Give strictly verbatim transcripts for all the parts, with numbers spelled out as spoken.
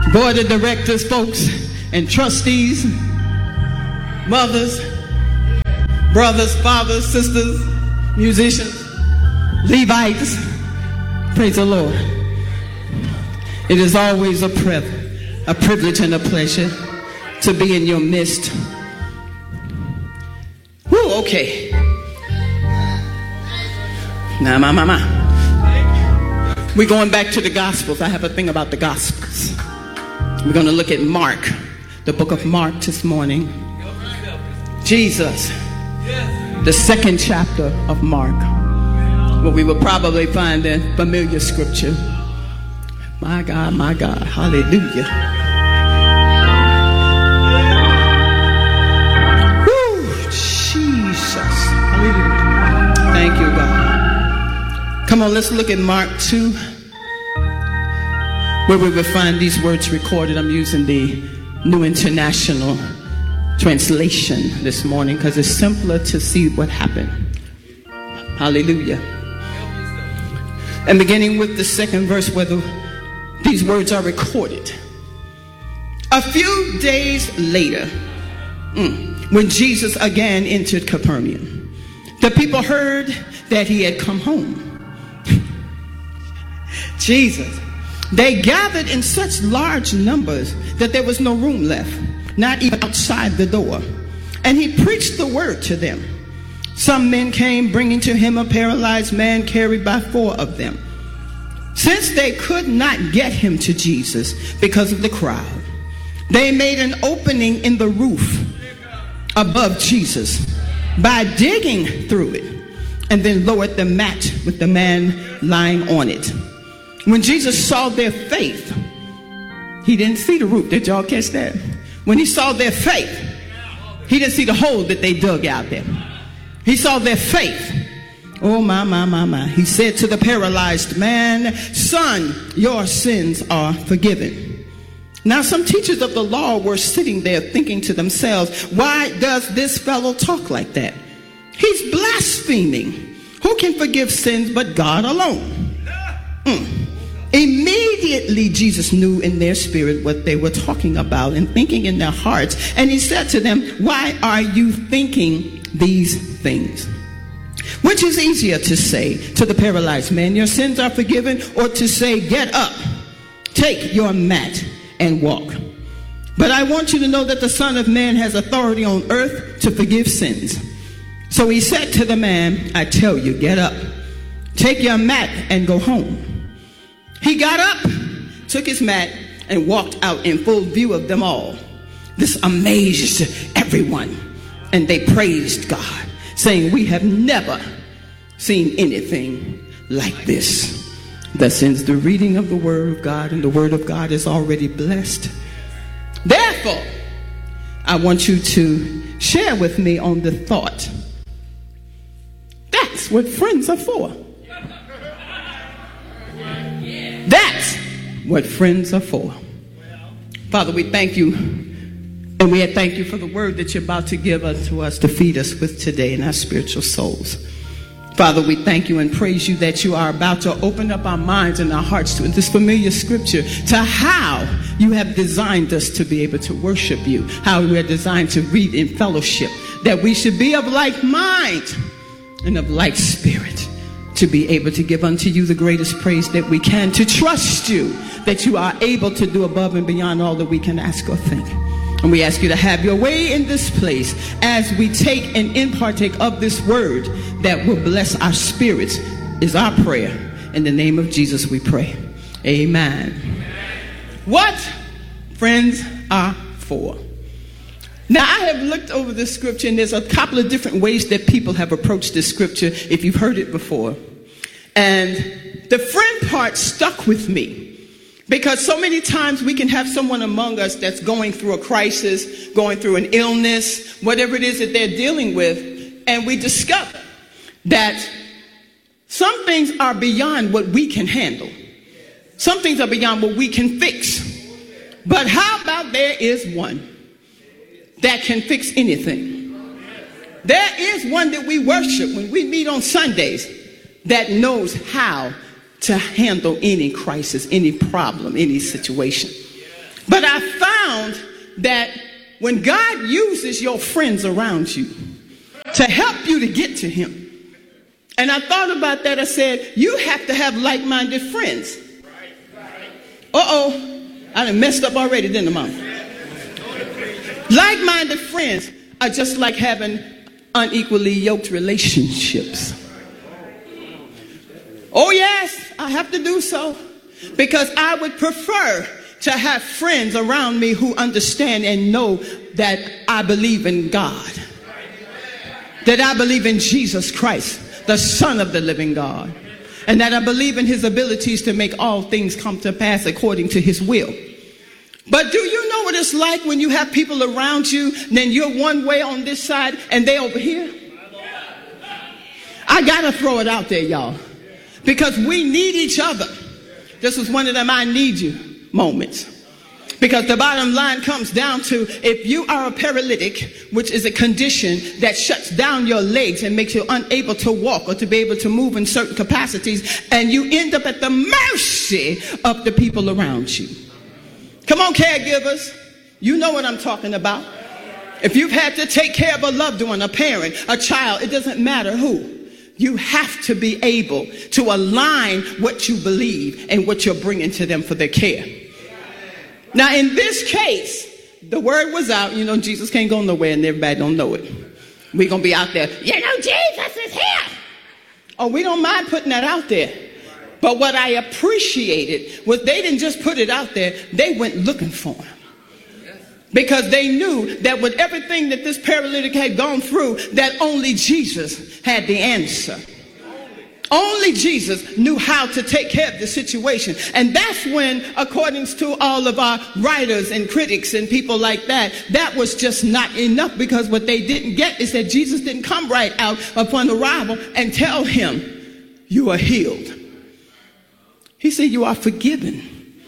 board of directors, folks, and trustees, mothers, brothers, fathers, sisters, musicians, Levites. Praise the Lord. It is always a, priv- a privilege and a pleasure to be in your midst. Woo, okay. Now, my, my, my. We're going back to the Gospels. I have a thing about the Gospels. We're going to look at Mark, the book of Mark this morning. Jesus, the second chapter of Mark, where we will probably find a familiar scripture. My God, my God, hallelujah. Woo, Jesus, hallelujah. Thank you, God. Come on, let's look at Mark two, where we will find these words recorded. I'm using the New International Translation this morning because it's simpler to see what happened. Hallelujah. And beginning with the second verse where the, these words are recorded. A few days later, mm, when Jesus again entered Capernaum, the people heard that he had come home. Jesus. They gathered in such large numbers that there was no room left, not even outside the door. And he preached the word to them. Some men came bringing to him a paralyzed man carried by four of them. Since they could not get him to Jesus because of the crowd, they made an opening in the roof above Jesus by digging through it and then lowered the mat with the man lying on it. When Jesus saw their faith, he didn't see the roof. Did y'all catch that? When he saw their faith, he didn't see the hole that they dug out there. He saw their faith. Oh, my, my, my, my. He said to the paralyzed man, "Son, your sins are forgiven." Now, some teachers of the law were sitting there thinking to themselves, why does this fellow talk like that? He's blaspheming. Who can forgive sins but God alone? Mm. Immediately, Jesus knew in their spirit what they were talking about and thinking in their hearts. And he said to them, "Why are you thinking these things? Which is easier to say to the paralyzed man, 'Your sins are forgiven,' or to say, 'Get up, take your mat and walk'? But I want you to know that the Son of Man has authority on earth to forgive sins." So he said to the man, "I tell you, get up, take your mat and go home." He got up, took his mat, and walked out in full view of them all. This amazed everyone, and they praised God, saying, "We have never seen anything like this." Thus ends the reading of the word of God, and the word of God is already blessed. Therefore, I want you to share with me on the thought. That's what friends are for. That's what friends are for. Father, we thank you, and we thank you for the word that you're about to give unto us to feed us with today in our spiritual souls. Father, we thank you and praise you that you are about to open up our minds and our hearts to this familiar scripture, to how you have designed us to be able to worship you, how we are designed to read in fellowship, that we should be of like mind and of like spirit, to be able to give unto you the greatest praise that we can, to trust you that you are able to do above and beyond all that we can ask or think. And we ask you to have your way in this place as we take and impartake of this word that will bless our spirits, is our prayer. In the name of Jesus we pray. Amen. Amen. What friends are for. Now, I have looked over this scripture, and there's a couple of different ways that people have approached this scripture, if you've heard it before. And the friend part stuck with me, because so many times we can have someone among us that's going through a crisis, going through an illness, whatever it is that they're dealing with, and we discover that some things are beyond what we can handle. Some things are beyond what we can fix. But how about there is one that can fix anything? There is one that we worship when we meet on Sundays that knows how to handle any crisis, any problem, any situation. But I found that when God uses your friends around you to help you to get to him, and I thought about that, I said, you have to have like-minded friends. Uh-oh, I done messed up already, didn't I, Mom? Like-minded friends are just like having unequally yoked relationships. Oh, yes, I have to do so, because I would prefer to have friends around me who understand and know that I believe in God, that I believe in Jesus Christ, the Son of the living God, and that I believe in his abilities to make all things come to pass according to his will. But do you know what it's like when you have people around you, then you're one way on this side and they over here? I gotta throw it out there, y'all, because we need each other. This was one of them I need you moments. Because the bottom line comes down to, if you are a paralytic, which is a condition that shuts down your legs and makes you unable to walk or to be able to move in certain capacities, and you end up at the mercy of the people around you. Come on, caregivers. You know what I'm talking about. If you've had to take care of a loved one, a parent, a child, it doesn't matter who. You have to be able to align what you believe and what you're bringing to them for their care. Now, in this case, the word was out. You know, Jesus can't go nowhere and everybody don't know it. We're going to be out there, you know, Jesus is here. Oh, we don't mind putting that out there. But what I appreciated was they didn't just put it out there. They went looking for him. Because they knew that with everything that this paralytic had gone through, that only Jesus had the answer. Only Jesus knew how to take care of the situation. And that's when, according to all of our writers and critics and people like that, that was just not enough, because what they didn't get is that Jesus didn't come right out upon arrival and tell him, you are healed. He said, you are forgiven.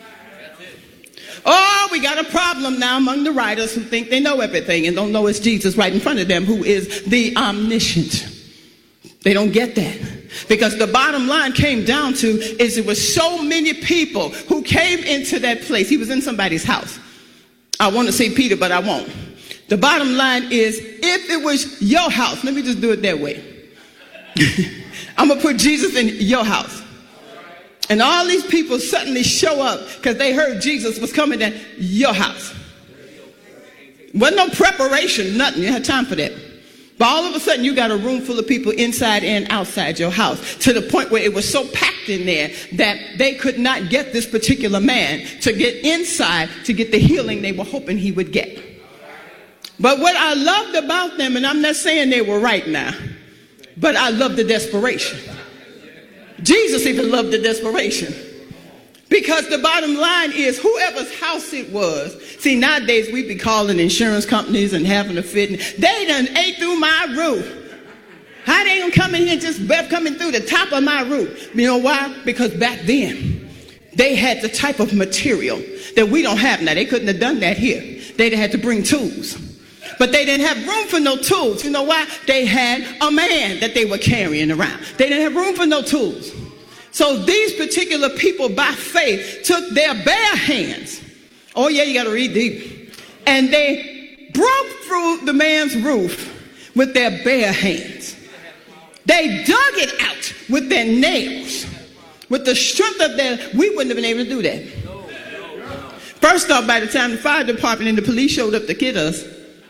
Oh, we got a problem now among the writers who think they know everything and don't know it's Jesus right in front of them, who is the omniscient. They don't get that. Because the bottom line came down to is it was so many people who came into that place. He was in somebody's house. I want to say Peter, but I won't. The bottom line is, if it was your house, let me just do it that way. I'm going to put Jesus in your house. And all these people suddenly show up because they heard Jesus was coming to your house. Wasn't no preparation, nothing. You had time for that. But all of a sudden, you got a room full of people inside and outside your house, to the point where it was so packed in there that they could not get this particular man to get inside to get the healing they were hoping he would get. But what I loved about them, and I'm not saying they were right now, but I love the desperation. Jesus even loved the desperation. Because the bottom line is, whoever's house it was, see, nowadays we be calling insurance companies and having a fit. They done ate through my roof. How they gonna come in here and just breath coming through the top of my roof? You know why? Because back then, they had the type of material that we don't have now. They couldn't have done that here. They'd have had to bring tools. But they didn't have room for no tools. You know why? They had a man that they were carrying around. They didn't have room for no tools. So these particular people, by faith, took their bare hands. Oh, yeah, you got to read deep. And they broke through the man's roof with their bare hands. They dug it out with their nails. With the strength of their, we wouldn't have been able to do that. First off, by the time the fire department and the police showed up to get us,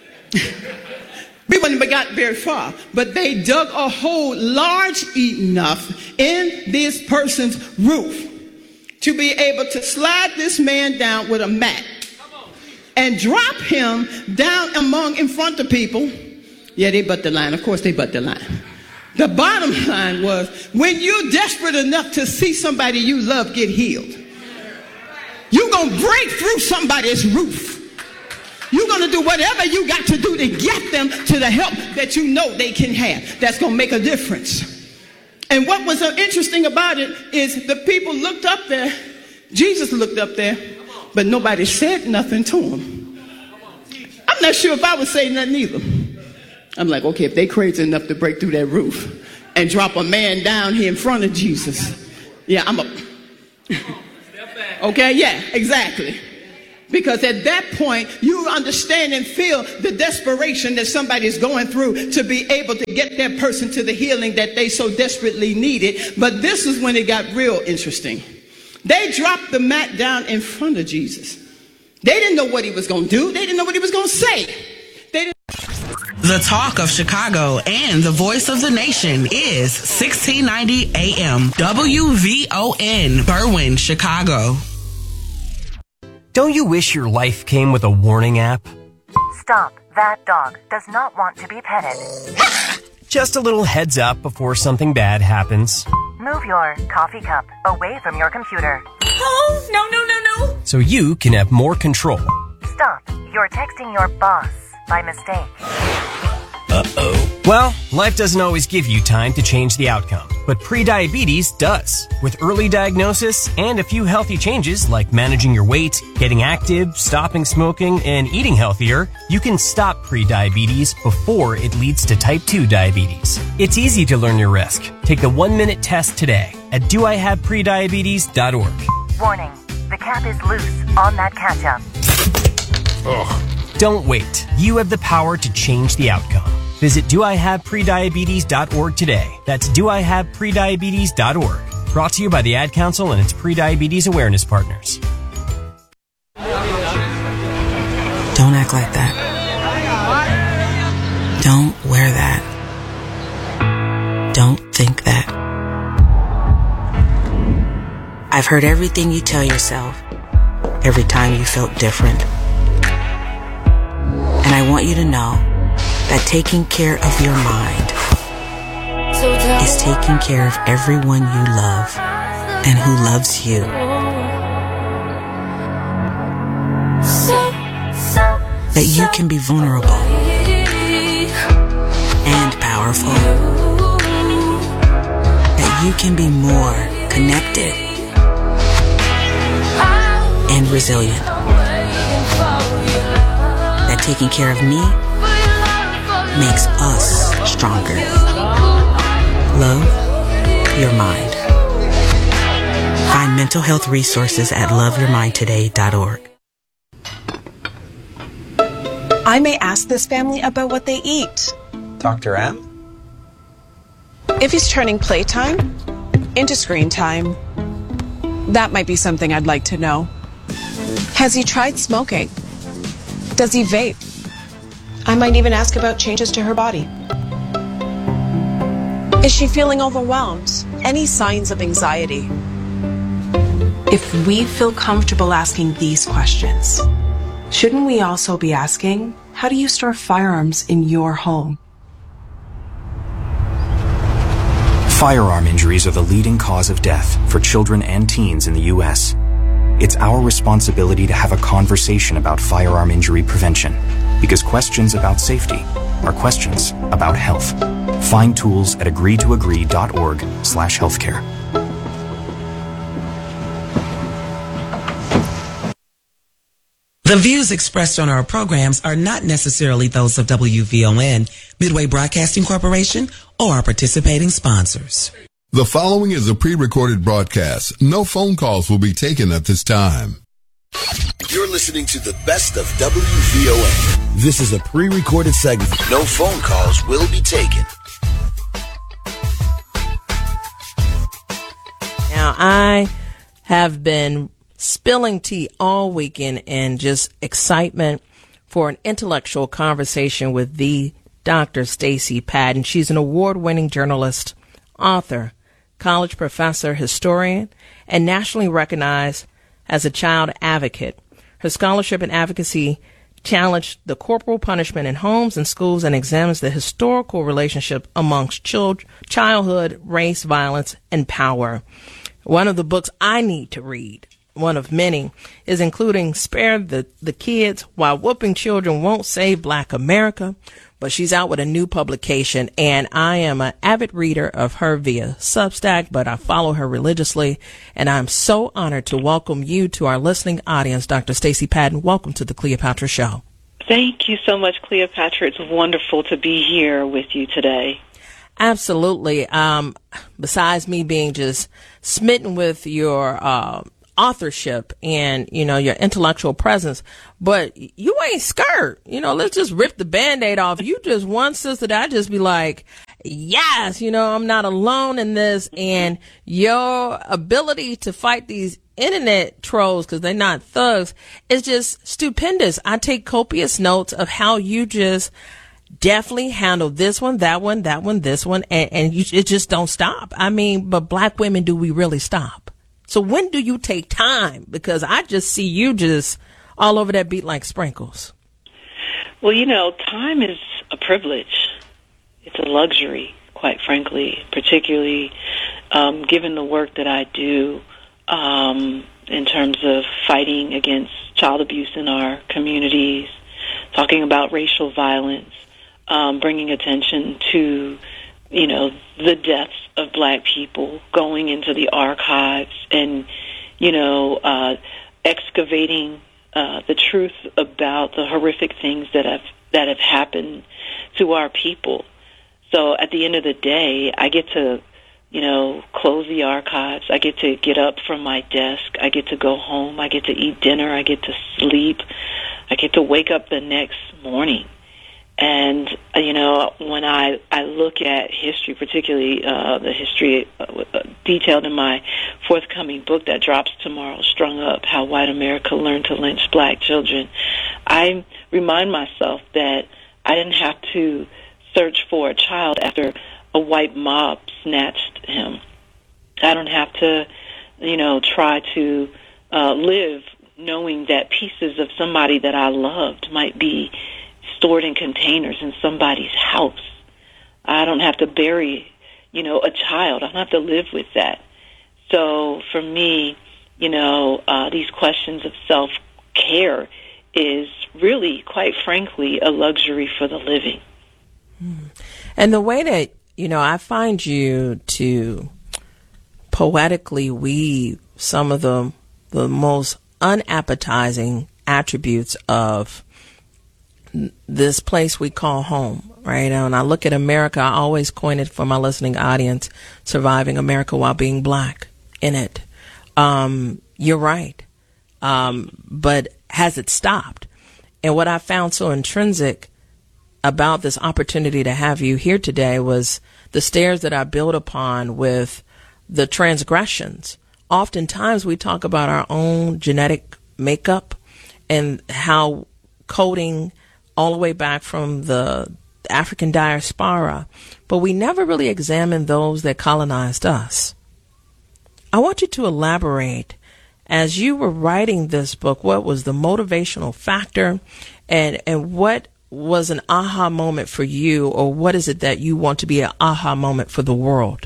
we wouldn't have got very far. But they dug a hole large enough in this person's roof to be able to slide this man down with a mat and drop him down among in front of people. Yeah, they butt the line. Of course they butt the line. The bottom line was, when you're desperate enough to see somebody you love get healed, you're going to break through somebody's roof. You're going to do whatever you got to do to get them to the help that you know they can have. That's going to make a difference. And what was so interesting about it is the people looked up there. Jesus looked up there, but nobody said nothing to him. I'm not sure if I would say nothing either. I'm like, okay, if they crazy enough to break through that roof and drop a man down here in front of Jesus, yeah, I'm a... Okay, yeah, exactly. Because at that point, you understand and feel the desperation that somebody is going through to be able to get that person to the healing that they so desperately needed. But this is when it got real interesting. They dropped the mat down in front of Jesus. They didn't know what he was going to do. They didn't know what he was going to say. They didn't. The talk of Chicago and the voice of the nation is sixteen ninety A M W V O N, Berwyn, Chicago. Don't you wish your life came with a warning app? Stop. That dog does not want to be petted. Just a little heads up before something bad happens. Move your coffee cup away from your computer. Oh, no, no, no, no. So you can have more control. Stop. You're texting your boss by mistake. Uh-oh. Well, life doesn't always give you time to change the outcome, but prediabetes does. With early diagnosis and a few healthy changes like managing your weight, getting active, stopping smoking, and eating healthier, you can stop prediabetes before it leads to type two diabetes. It's easy to learn your risk. Take the one-minute test today at do I have prediabetes dot org. Warning. The cap is loose on that ketchup. Ugh. Don't wait. You have the power to change the outcome. Visit do I have prediabetes dot org today. That's do I have prediabetes dot org. Brought to you by the Ad Council and its prediabetes awareness partners. Don't act like that. Don't wear that. Don't think that. I've heard everything you tell yourself every time you felt different. And I want you to know that taking care of your mind is taking care of everyone you love and who loves you. That you can be vulnerable and powerful. That you can be more connected and resilient. That taking care of me makes us stronger. Love your mind. Find mental health resources at love your mind today dot org. I may ask this family about what they eat. Doctor M? If he's turning playtime into screen time, that might be something I'd like to know. Has he tried smoking? Does he vape? I might even ask about changes to her body. Is she feeling overwhelmed? Any signs of anxiety? If we feel comfortable asking these questions, shouldn't we also be asking, how do you store firearms in your home? Firearm injuries are the leading cause of death for children and teens in the U S It's our responsibility to have a conversation about firearm injury prevention, because questions about safety are questions about health. Find tools at agree to agree dot org slash healthcare. The views expressed on our programs are not necessarily those of W V O N, Midway Broadcasting Corporation, or our participating sponsors. The following is a pre-recorded broadcast. No phone calls will be taken at this time. You're listening to the best of W V O N. This is a pre-recorded segment. No phone calls will be taken. Now, I have been spilling tea all weekend and just excitement for an intellectual conversation with the Doctor Stacey Patton. She's an award-winning journalist, author, college professor, historian, and nationally recognized as a child advocate. Her scholarship and advocacy challenged the corporal punishment in homes and schools and examines the historical relationship amongst child, childhood, race, violence, and power. One of the books I need to read, one of many, is including Spare the, the Kids, Why Whooping Children Won't Save Black America. But she's out with a new publication, and I am an avid reader of her via Substack, but I follow her religiously, and I'm so honored to welcome you to our listening audience. Doctor Stacey Patton, welcome to the Cleopatra Show. Thank you so much, Cleopatra. It's wonderful to be here with you today. Absolutely. Um, besides me being just smitten with your uh, authorship and, you know, your intellectual presence, but you ain't scared. You know, let's just rip the Band-Aid off. You just one sister that I just be like, yes, you know, I'm not alone in this. And your ability to fight these internet trolls, because they're not thugs, is just stupendous. I take copious notes of how you just definitely handle this one, that one, that one, this one, and, and you, it just don't stop. I mean, but black women, do we really stop? So when do you take time? Because I just see you just all over that beat like sprinkles. Well, you know, time is a privilege. It's a luxury, quite frankly, particularly um, given the work that I do um, in terms of fighting against child abuse in our communities, talking about racial violence, um, bringing attention to, you know, the deaths of black people, going into the archives and, you know, uh, excavating uh, the truth about the horrific things that have that have happened to our people. So at the end of the day, I get to, you know, close the archives. I get to get up from my desk. I get to go home. I get to eat dinner. I get to sleep. I get to wake up the next morning. And, you know, when I, I look at history, particularly uh, the history uh, detailed in my forthcoming book that drops tomorrow, Strung Up, How White America Learned to Lynch Black Children, I remind myself that I didn't have to search for a child after a white mob snatched him. I don't have to, you know, try to uh, live knowing that pieces of somebody that I loved might be stored in containers in somebody's house. I don't have to bury, you know, a child. I don't have to live with that. So for me, you know, uh, these questions of self-care is really, quite frankly, a luxury for the living. And the way that, you know, I find you to poetically weave some of the the most unappetizing attributes of this place we call home, right? And when I look at America, I always coin it for my listening audience, surviving America while being black in it. Um, you're right. Um, but has it stopped? And what I found so intrinsic about this opportunity to have you here today was the stairs that I built upon with the transgressions. Oftentimes we talk about our own genetic makeup and how coding all the way back from the African diaspora, but we never really examined those that colonized us. I want you to elaborate, as you were writing this book, what was the motivational factor and, and what was an aha moment for you, or what is it that you want to be an aha moment for the world?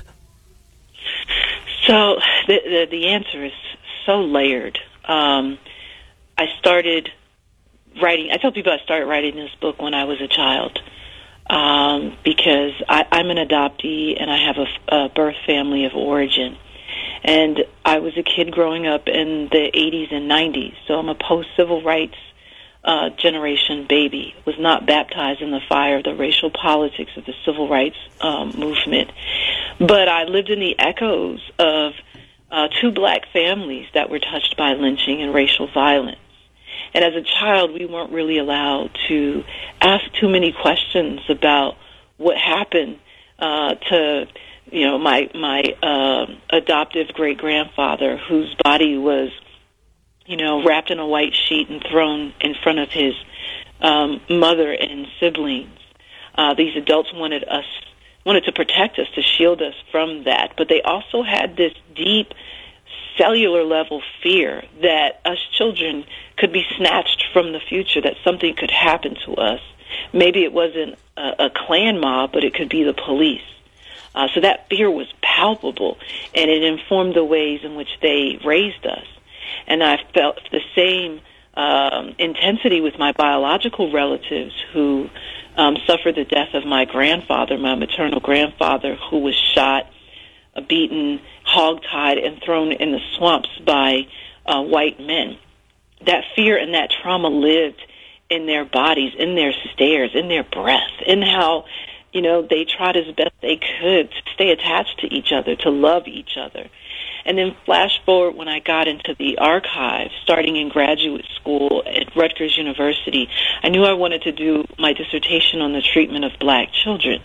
So the the, the answer is so layered. Um, I started writing, I tell people I started writing this book when I was a child, um, because I, I'm an adoptee and I have a, a birth family of origin. And I was a kid growing up in the eighties and nineties, so I'm a post-civil rights uh, generation baby, was not baptized in the fire of the racial politics of the civil rights um, movement. But I lived in the echoes of uh, two black families that were touched by lynching and racial violence. And as a child, we weren't really allowed to ask too many questions about what happened uh, to, you know, my my uh, adoptive great-grandfather, whose body was, you know, wrapped in a white sheet and thrown in front of his um, mother and siblings. Uh, these adults wanted us, wanted to protect us, to shield us from that, but they also had this deep cellular level fear that us children could be snatched from the future, that something could happen to us. Maybe it wasn't a, a Klan mob, but it could be the police. Uh, so that fear was palpable, and it informed the ways in which they raised us. And I felt the same um, intensity with my biological relatives who um, suffered the death of my grandfather, my maternal grandfather, who was shot, uh, beaten, hogtied, and thrown in the swamps by uh, white men. That fear and that trauma lived in their bodies, in their stares, in their breath, in how, you know, they tried as best they could to stay attached to each other, to love each other. And then flash forward when I got into the archives, starting in graduate school at Rutgers University, I knew I wanted to do my dissertation on the treatment of black children.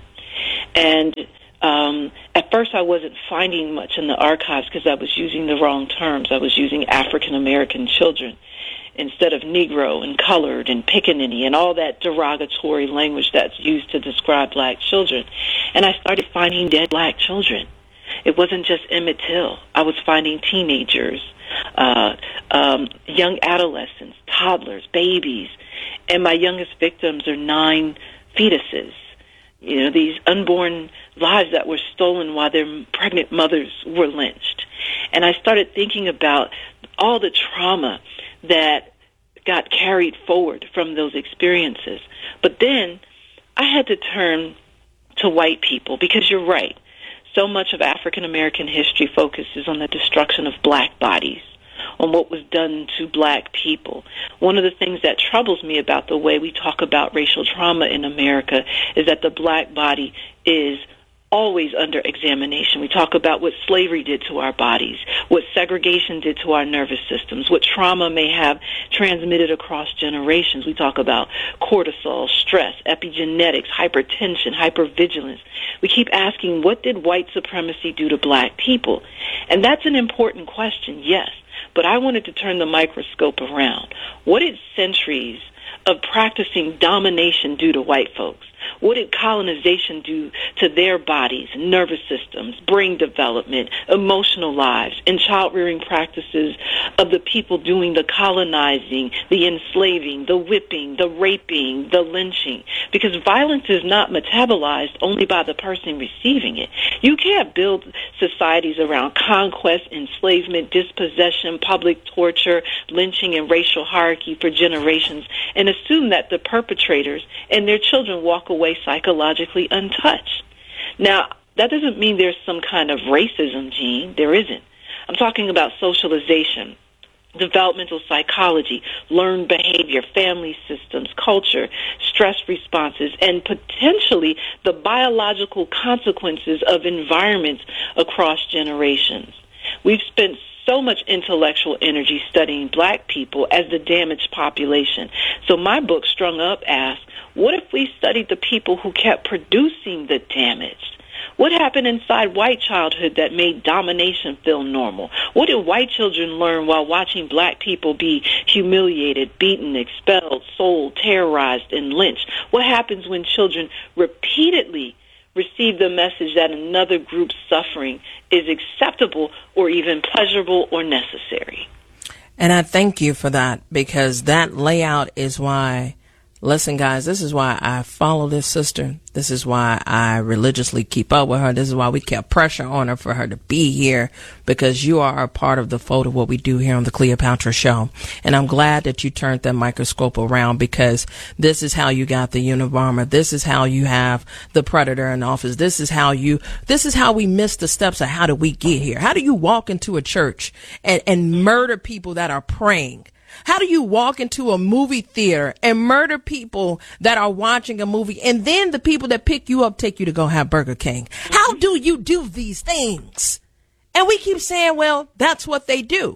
And um, at first I wasn't finding much in the archives because I was using the wrong terms. I was using African American children instead of Negro and colored and pickaninny and all that derogatory language that's used to describe black children. And I started finding dead black children. It wasn't just Emmett Till. I was finding teenagers, uh, um, young adolescents, toddlers, babies, and my youngest victims are nine fetuses. You know, these unborn lives that were stolen while their pregnant mothers were lynched. And I started thinking about all the trauma that got carried forward from those experiences. But then I had to turn to white people because you're right. So much of African American history focuses on the destruction of black bodies, on what was done to black people. One of the things that troubles me about the way we talk about racial trauma in America is that the black body is always under examination. We talk about what slavery did to our bodies, what segregation did to our nervous systems, what trauma may have transmitted across generations. We talk about cortisol, stress, epigenetics, hypertension, hypervigilance. We keep asking, what did white supremacy do to black people? And that's an important question, yes. But I wanted to turn the microscope around. What did centuries of practicing domination do to white folks? What did colonization do to their bodies, nervous systems, brain development, emotional lives, and child-rearing practices of the people doing the colonizing, the enslaving, the whipping, the raping, the lynching? Because violence is not metabolized only by the person receiving it. You can't build societies around conquest, enslavement, dispossession, public torture, lynching, and racial hierarchy for generations and assume that the perpetrators and their children walk away psychologically untouched. Now, that doesn't mean there's some kind of racism gene. There isn't. I'm talking about socialization, developmental psychology, learned behavior, family systems, culture, stress responses, and potentially the biological consequences of environments across generations. We've spent so much intellectual energy studying black people as the damaged population. So my book, Strung Up, asks, what if we studied the people who kept producing the damage? What happened inside white childhood that made domination feel normal? What did white children learn while watching black people be humiliated, beaten, expelled, sold, terrorized, and lynched? What happens when children repeatedly receive the message that another group's suffering is acceptable or even pleasurable or necessary? And I thank you for that, because that layout is why, listen, guys, this is why I follow this sister. This is why I religiously keep up with her. This is why we kept pressure on her for her to be here, because you are a part of the fold of what we do here on the Cleopatra Show. And I'm glad that you turned that microscope around, because this is how you got the Unabomber. This is how you have the predator in office. This is how you, this is how we missed the steps of how did we get here? How do you walk into a church and, and murder people that are praying? How do you walk into a movie theater and murder people that are watching a movie, and then the people that pick you up take you to go have Burger King? How do you do these things? And we keep saying, well, that's what they do.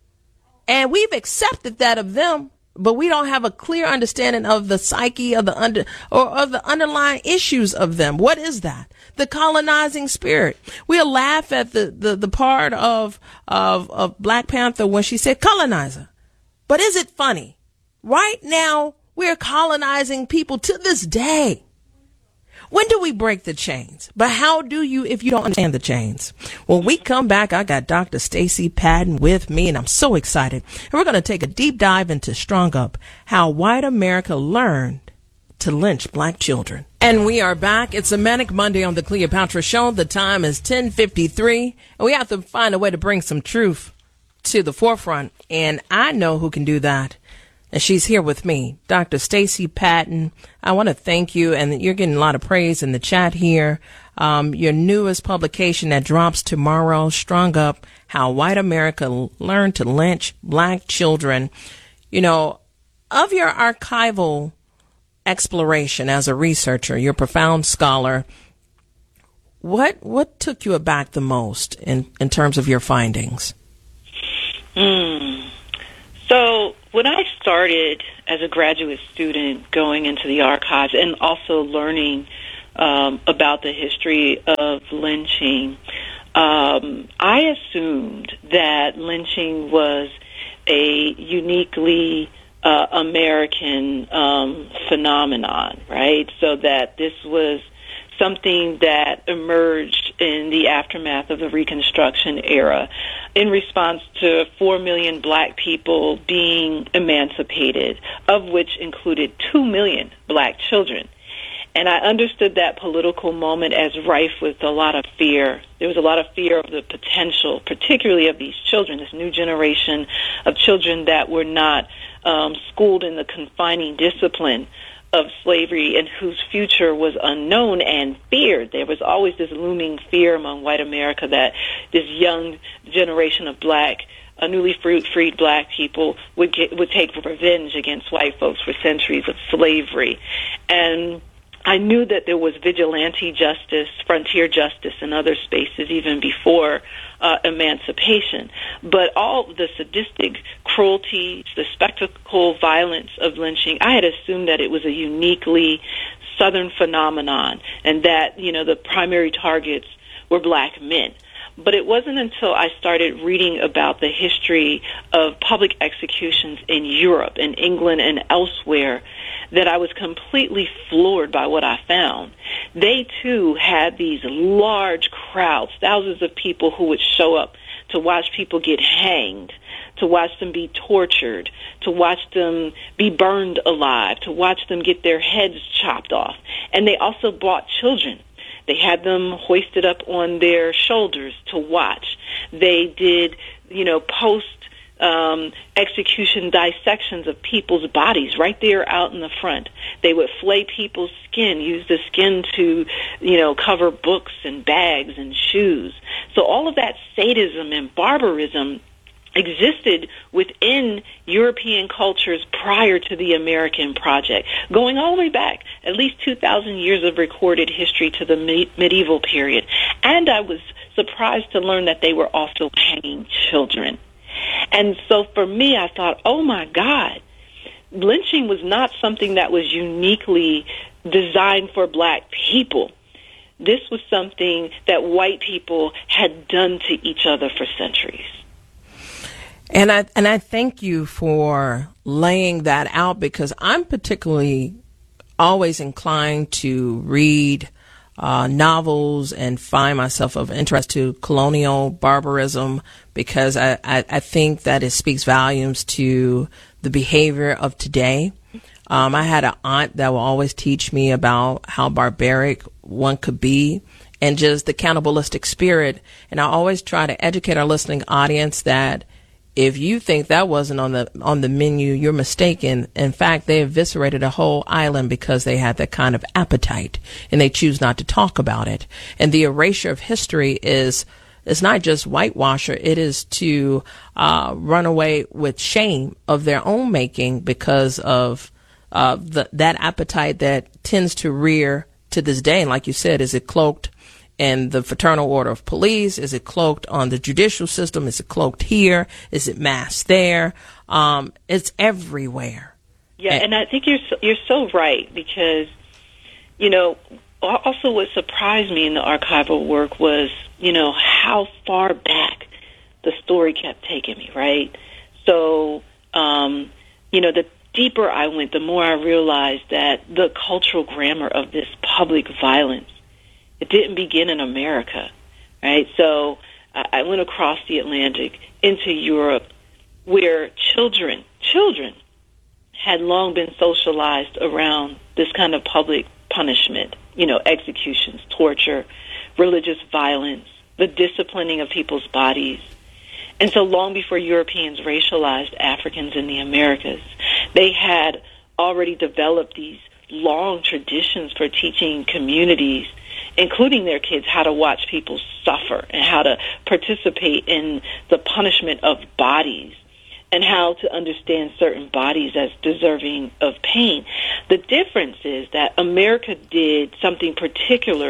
And we've accepted that of them, but we don't have a clear understanding of the psyche of the under or of the underlying issues of them. What is that? The colonizing spirit. We'll laugh at the, the, the part of, of, of Black Panther when she said colonizer. But is it funny? Right now, we're colonizing people to this day. When do we break the chains? But how do you if you don't understand the chains? When we come back, I got Doctor Stacey Patton with me, and I'm so excited. And we're going to take a deep dive into Strung Up, how white America learned to lynch black children. And we are back. It's a Manic Monday on the Cleopatra Show. The time is ten fifty-three, and we have to find a way to bring some truth to the forefront, and I know who can do that, and she's here with me, Doctor Stacey Patton. I want to thank you, and you're getting a lot of praise in the chat here. Um, your newest publication that drops tomorrow, Strung Up, How White America Learned to Lynch Black Children. You know, of your archival exploration as a researcher, your profound scholar, what what took you aback the most in, in terms of your findings? Mm. So when I started as a graduate student going into the archives and also learning um, about the history of lynching, um, I assumed that lynching was a uniquely uh, American um, phenomenon, right? So that this was something that emerged in the aftermath of the Reconstruction era in response to four million black people being emancipated, of which included two million black children. And I understood that political moment as rife with a lot of fear. There was a lot of fear of the potential, particularly of these children, this new generation of children that were not um, schooled in the confining discipline of slavery and whose future was unknown and feared. There was always this looming fear among white America that this young generation of black, uh, newly freed black people would get, would take revenge against white folks for centuries of slavery. And I knew that there was vigilante justice, frontier justice in other spaces even before uh, emancipation. But all the sadistic cruelty, the spectacle violence of lynching, I had assumed that it was a uniquely Southern phenomenon and that, you know, the primary targets were black men. But it wasn't until I started reading about the history of public executions in Europe, in England, and elsewhere that I was completely floored by what I found. They, too, had these large crowds, thousands of people who would show up to watch people get hanged, to watch them be tortured, to watch them be burned alive, to watch them get their heads chopped off. And they also brought children. They had them hoisted up on their shoulders to watch. They did, you know, post um, execution dissections of people's bodies right there out in the front. They would flay people's skin, use the skin to, you know, cover books and bags and shoes. So all of that sadism and barbarism existed within European cultures prior to the American project, going all the way back, at least two thousand years of recorded history to the me- medieval period. And I was surprised to learn that they were also hanging children. And so for me, I thought, oh my God, lynching was not something that was uniquely designed for black people. This was something that white people had done to each other for centuries. And I and I thank you for laying that out, because I'm particularly always inclined to read uh, novels and find myself of interest to colonial barbarism, because I, I, I think that it speaks volumes to the behavior of today. Um, I had an aunt that will always teach me about how barbaric one could be and just the cannibalistic spirit. And I always try to educate our listening audience that if you think that wasn't on the on the menu, you're mistaken. In fact, they eviscerated a whole island because they had that kind of appetite, and they choose not to talk about it. And the erasure of history is is not just whitewasher; it is to uh, run away with shame of their own making because of uh, the, that appetite that tends to rear to this day. And like you said, is it cloaked in the Fraternal Order of Police? Is it cloaked on the judicial system? Is it cloaked here? Is it masked there? Um, it's everywhere. Yeah, and, and I think you're so, you're so right, because, you know, also what surprised me in the archival work was, you know, how far back the story kept taking me, right? So, um, you know, the deeper I went, the more I realized that the cultural grammar of this public violence, it didn't begin in America, right? So I went across the Atlantic into Europe, where children, children had long been socialized around this kind of public punishment, you know, executions, torture, religious violence, the disciplining of people's bodies. And so long before Europeans racialized Africans in the Americas, they had already developed these long traditions for teaching communities, including their kids, how to watch people suffer and how to participate in the punishment of bodies and how to understand certain bodies as deserving of pain. The difference is that America did something particular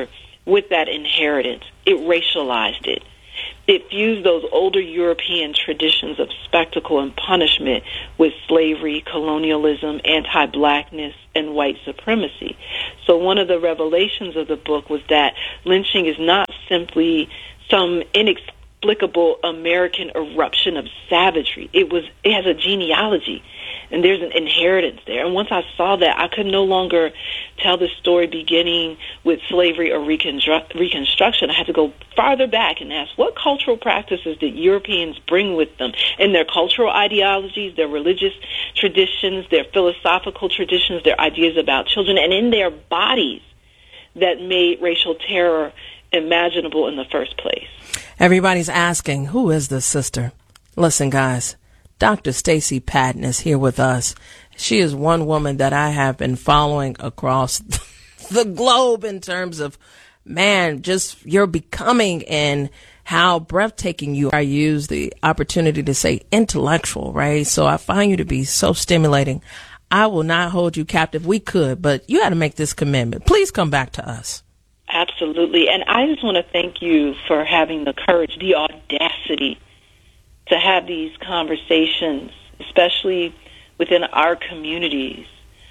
with that inheritance. It racialized it. It fused those older European traditions of spectacle and punishment with slavery, colonialism, anti-blackness, and white supremacy. So one of the revelations of the book was that lynching is not simply some inexplicable American eruption of savagery. It was. It has a genealogy, and there's an inheritance there. And once I saw that, I could no longer tell the story beginning with slavery or reconstru- reconstruction. I had to go farther back and ask, what cultural practices did Europeans bring with them in their cultural ideologies, their religious traditions, their philosophical traditions, their ideas about children, and in their bodies that made racial terror imaginable in the first place. Everybody's asking, who is this sister? Listen, guys, Doctor Stacey Patton is here with us. She is one woman that I have been following across the globe in terms of, man, just your becoming and how breathtaking you are. I use the opportunity to say intellectual, right? So I find you to be so stimulating. I will not hold you captive. We could, but you got to make this commitment. Please come back to us. Absolutely. And I just want to thank you for having the courage, the audacity to have these conversations, especially within our communities.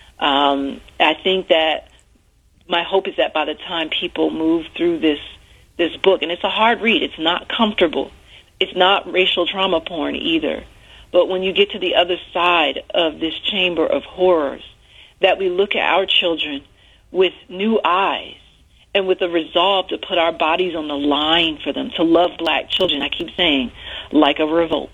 Um, I think that my hope is that by the time people move through this this book, and it's a hard read, it's not comfortable, it's not racial trauma porn either, but when you get to the other side of this chamber of horrors, that we look at our children with new eyes and with the resolve to put our bodies on the line for them, to love black children, I keep saying, like a revolt.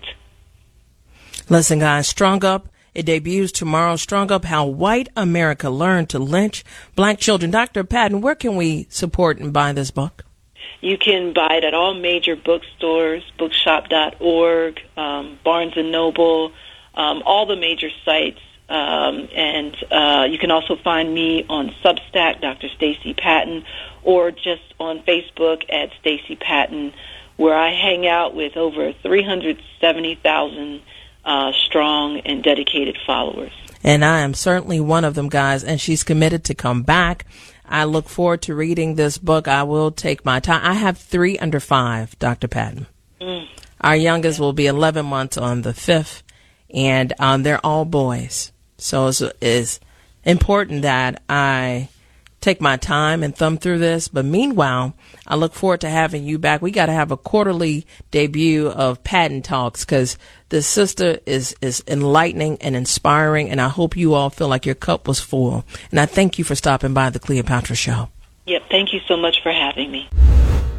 Listen, guys, Strung Up, it debuts tomorrow. Strung Up, How White America Learned to Lynch Black Children. Doctor Patton, where can we support and buy this book? You can buy it at all major bookstores, bookshop dot org, um, Barnes and Noble, um, all the major sites. Um, and uh, you can also find me on Substack, Doctor Stacey Patton, or just on Facebook at Stacey Patton, where I hang out with over three hundred seventy thousand uh, strong and dedicated followers. And I am certainly one of them, guys, and she's committed to come back. I look forward to reading this book. I will take my time. I have three under five, Doctor Patton. Mm. Our youngest will be eleven months on the fifth, and um, they're all boys. So it's, it's important that I take my time and thumb through this. But meanwhile, I look forward to having you back. We got to have a quarterly debut of Patton Talks, because this sister is, is enlightening and inspiring. And I hope you all feel like your cup was full. And I thank you for stopping by the Cleopatra Show. Yep. Thank you so much for having me.